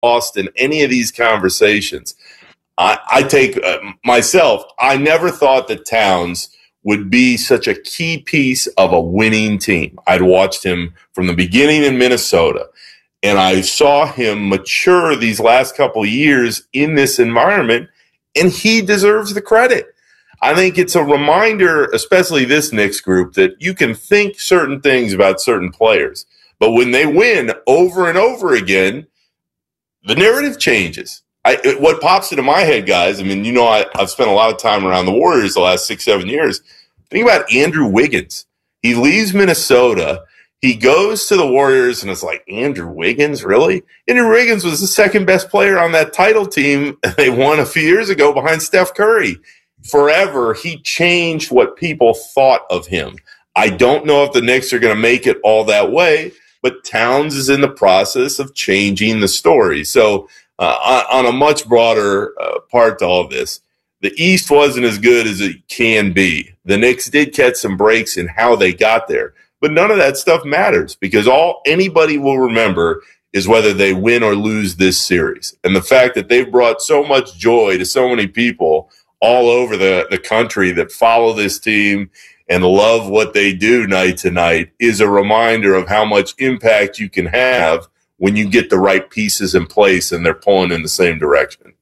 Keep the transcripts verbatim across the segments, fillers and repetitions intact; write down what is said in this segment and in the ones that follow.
lost in any of these conversations. I, I take uh, myself, I never thought that Towns would be such a key piece of a winning team. I'd watched him from the beginning in Minnesota, and I saw him mature these last couple of years in this environment, and he deserves the credit. I think it's a reminder, especially this Knicks group, that you can think certain things about certain players, but when they win over and over again, the narrative changes. I, what pops into my head, guys, I mean, you know, I, I've spent a lot of time around the Warriors the last six, seven years. Think about Andrew Wiggins. He leaves Minnesota. He goes to the Warriors, and it's like, Andrew Wiggins, really? Andrew Wiggins was the second best player on that title team they won a few years ago behind Steph Curry. Forever, he changed what people thought of him. I don't know if the Knicks are going to make it all that way, but Towns is in the process of changing the story. So uh, on, on a much broader uh, part to all of this, the East wasn't as good as it can be. The Knicks did catch some breaks in how they got there, but none of that stuff matters because all anybody will remember is whether they win or lose this series. And the fact that they've brought so much joy to so many people all over the, the country that follow this team and love what they do night to night is a reminder of how much impact you can have when you get the right pieces in place and they're pulling in the same direction.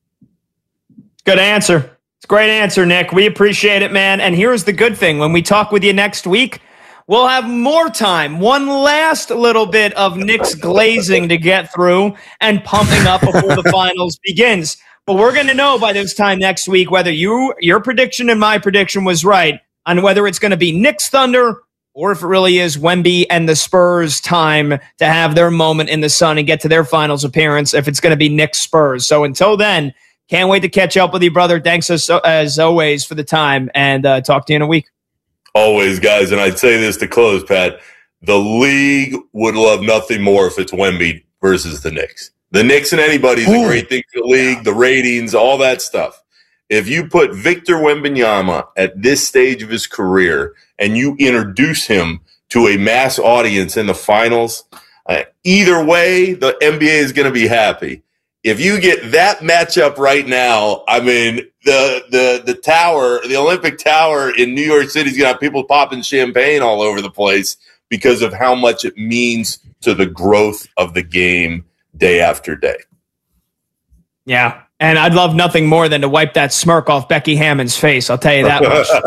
Good answer. It's a great answer, Nick. We appreciate it, man. And here's the good thing. When we talk with you next week, we'll have more time. One last little bit of Knicks glazing to get through and pumping up before the finals begins. But we're going to know by this time next week whether you your prediction and my prediction was right on whether it's going to be Knicks Thunder or if it really is Wemby and the Spurs time to have their moment in the sun and get to their finals appearance if it's going to be Knicks Spurs. So until then, can't wait to catch up with you, brother. Thanks as, as always for the time, and uh, talk to you in a week. Always, guys. And I'd say this to close, Pat. The league would love nothing more if it's Wemby versus the Knicks. The Knicks and anybody is a great thing for the league, the ratings, all that stuff. If you put Victor Wembanyama at this stage of his career and you introduce him to a mass audience in the finals, uh, either way, the N B A is going to be happy. If you get that matchup right now, I mean, the the the tower, the Olympic Tower in New York City is going to have people popping champagne all over the place because of how much it means to the growth of the game day after day. Yeah, and I'd love nothing more than to wipe that smirk off Becky Hammond's face. I'll tell you that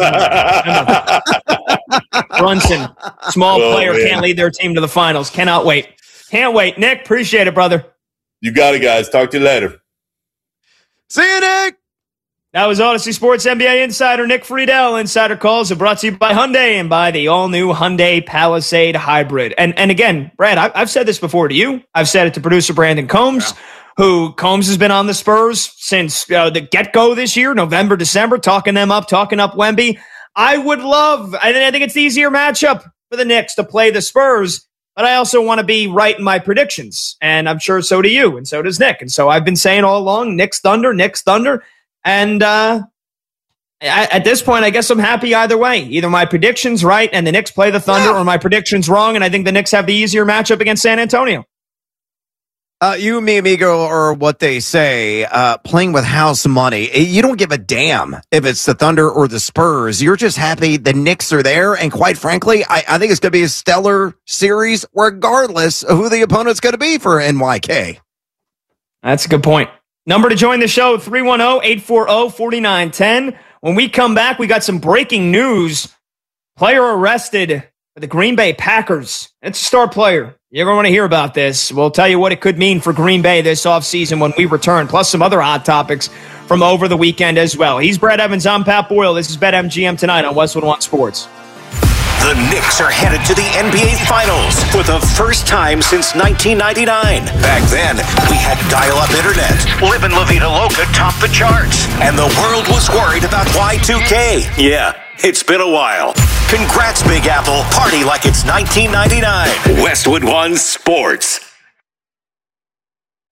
much. Brunson, small oh, player, man. Can't lead their team to the finals. Cannot wait. Can't wait. Nick, appreciate it, brother. You got it, guys. Talk to you later. See you, Nick. That was Odyssey Sports N B A insider Nick Friedel. Insider calls are brought to you by Hyundai and by the all-new Hyundai Palisade Hybrid. And and again, Brad, I, I've said this before to you. I've said it to producer Brandon Combs, yeah. who Combs has been on the Spurs since uh, the get-go this year, November, December, talking them up, talking up Wemby. I would love, I, I think it's the easier matchup for the Knicks to play the Spurs, but I also want to be right in my predictions. And I'm sure so do you, and so does Nick. And so I've been saying all along, Knicks Thunder, Knicks Thunder. And uh, I, at this point, I guess I'm happy either way. Either my prediction's right and the Knicks play the Thunder, yeah. or my prediction's wrong, and I think the Knicks have the easier matchup against San Antonio. Uh, you, me, amigo, or what they say, uh, playing with house money. You don't give a damn if it's the Thunder or the Spurs. You're just happy the Knicks are there. And quite frankly, I, I think it's going to be a stellar series regardless of who the opponent's going to be for N Y K. That's a good point. Number to join the show, three one zero, eight four zero, four nine one zero. When we come back, we got some breaking news. Player arrested for the Green Bay Packers. It's a star player. You're going to want to hear about this. We'll tell you what it could mean for Green Bay this offseason when we return, plus some other hot topics from over the weekend as well. He's Brad Evans. I'm Pat Boyle. This is BetMGM tonight on Westwood One Sports. The Knicks are headed to the N B A Finals for the first time since nineteen ninety-nine. Back then, we had dial-up internet. Live in La Vida Loca topped the charts. And the world was worried about Y two K. Yeah, it's been a while. Congrats, Big Apple. Party like it's nineteen ninety-nine. Westwood One Sports.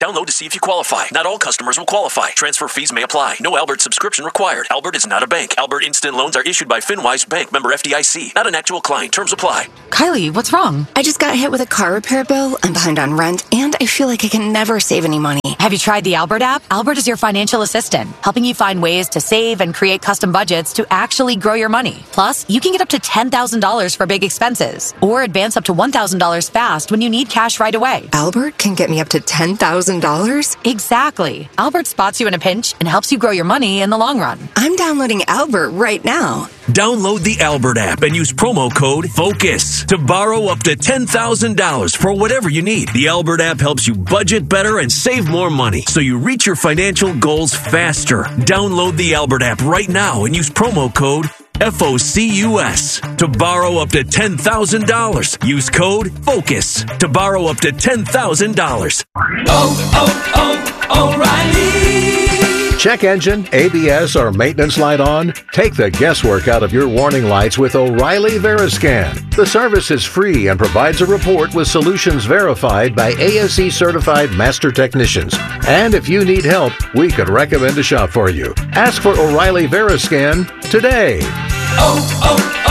Download to see if you qualify. Not all customers will qualify. Transfer fees may apply. No Albert subscription required. Albert is not a bank. Albert Instant Loans are issued by FinWise Bank, member F D I C. Not an actual client. Terms apply. Kylie, what's wrong? I just got hit with a car repair bill. I'm behind on rent, and I feel like I can never save any money. Have you tried the Albert app? Albert is your financial assistant, helping you find ways to save and create custom budgets to actually grow your money. Plus, you can get up to ten thousand dollars for big expenses, or advance up to one thousand dollars fast when you need cash right away. Albert can get me up to ten thousand dollars? Exactly. Albert spots you in a pinch and helps you grow your money in the long run. I'm downloading Albert right now. Download the Albert app and use promo code FOCUS to borrow up to ten thousand dollars for whatever you need. The Albert app helps you budget better and save more money so you reach your financial goals faster. Download the Albert app right now and use promo code F O C U S to borrow up to ten thousand dollars. Use code FOCUS to borrow up to ten thousand dollars. Oh, oh, oh, O'Reilly! Check engine, A B S, or maintenance light on? Take the guesswork out of your warning lights with O'Reilly Veriscan. The service is free and provides a report with solutions verified by A S E certified master technicians. And if you need help, we could recommend a shop for you. Ask for O'Reilly Veriscan today. Oh,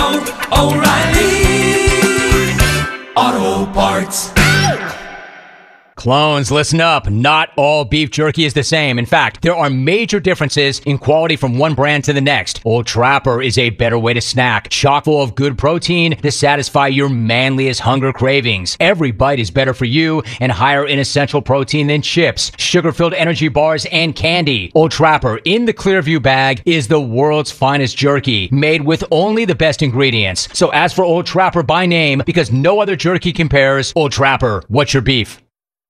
oh, oh, O'Reilly Auto Parts. Clones, listen up. Not all beef jerky is the same. In fact, there are major differences in quality from one brand to the next. Old Trapper is a better way to snack, chock full of good protein to satisfy your manliest hunger cravings. Every bite is better for you and higher in essential protein than chips, sugar-filled energy bars, and candy. Old Trapper in the Clearview bag is the world's finest jerky, made with only the best ingredients. So ask for Old Trapper by name because no other jerky compares. Old Trapper, what's your beef?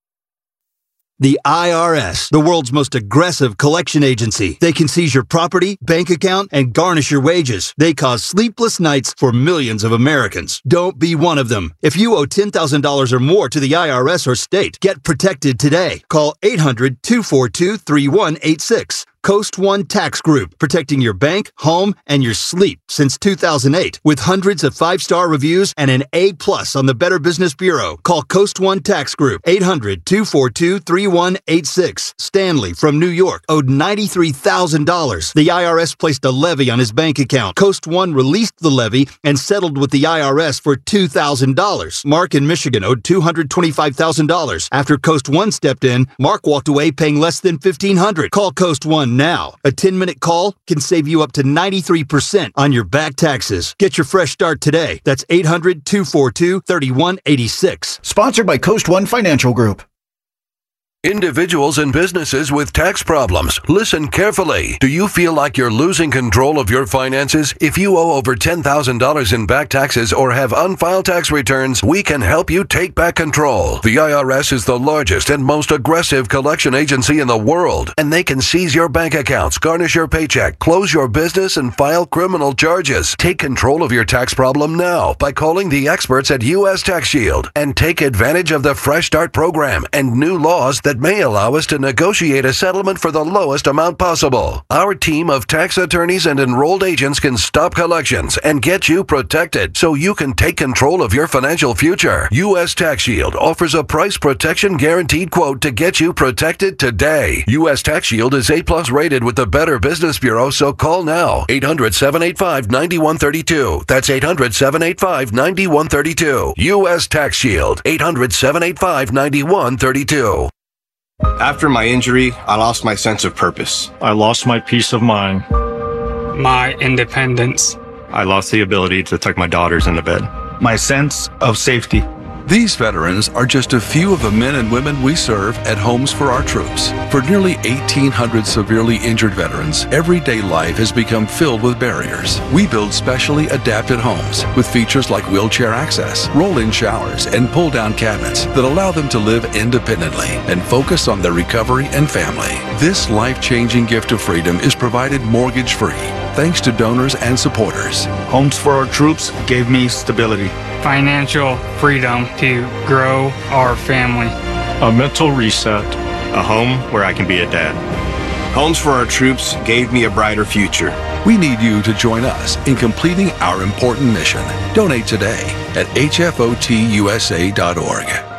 The I R S, the world's most aggressive collection agency. They can seize your property, bank account, and garnish your wages. They cause sleepless nights for millions of Americans. Don't be one of them. If you owe ten thousand dollars or more to the I R S or state, get protected today. Call eight hundred, two four two, three one eight six. Coast One Tax Group, protecting your bank, home, and your sleep since two thousand eight. With hundreds of five-star reviews and an A plus on the Better Business Bureau. Call Coast One Tax Group, eight hundred, two four two, three one eight six. Stanley from New York owed ninety-three thousand dollars. The I R S placed a levy on his bank account. Coast One released the levy and settled with the I R S for two thousand dollars. Mark in Michigan owed two hundred twenty-five thousand dollars. After Coast One stepped in, Mark walked away paying less than fifteen hundred dollars. Call Coast One now. A ten-minute call can save you up to ninety-three percent on your back taxes. Get your fresh start today. That's eight hundred, two four two, three one eight six. Sponsored by Coast One Financial Group. Individuals and businesses with tax problems, listen carefully. Do you feel like you're losing control of your finances? If you owe over ten thousand dollars in back taxes or have unfiled tax returns, we can help you take back control. The I R S is the largest and most aggressive collection agency in the world, and they can seize your bank accounts, garnish your paycheck, close your business, and file criminal charges. Take control of your tax problem now by calling the experts at U S Tax Shield and take advantage of the Fresh Start program and new laws that that may allow us to negotiate a settlement for the lowest amount possible. Our team of tax attorneys and enrolled agents can stop collections and get you protected so you can take control of your financial future. U S Tax Shield offers a price protection guaranteed quote to get you protected today. U S Tax Shield is A plus rated with the Better Business Bureau, so call now. eight hundred, seven eight five, nine one three two. That's eight hundred, seven eight five, nine one three two. U S Tax Shield. eight hundred, seven eight five, nine one three two. After my injury, I lost my sense of purpose. I lost my peace of mind. My independence. I lost the ability to tuck my daughters into bed. My sense of safety. These veterans are just a few of the men and women we serve at Homes for Our Troops. For nearly eighteen hundred severely injured veterans, everyday life has become filled with barriers. We build specially adapted homes with features like wheelchair access, roll-in showers, and pull-down cabinets that allow them to live independently and focus on their recovery and family. This life-changing gift of freedom is provided mortgage-free, thanks to donors and supporters. Homes for Our Troops gave me stability. Financial freedom to grow our family. A mental reset. A home where I can be a dad. Homes for Our Troops gave me a brighter future. We need you to join us in completing our important mission. Donate today at H F O T U S A dot org.